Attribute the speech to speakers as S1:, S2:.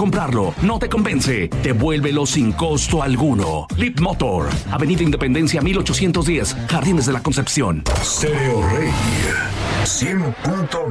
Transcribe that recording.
S1: comprarlo, no te convence, devuélvelo sin costo alguno. Leap Motor, Avenida Independencia 1810, Jardines de la Concepción.
S2: Stereo Rey 100.9.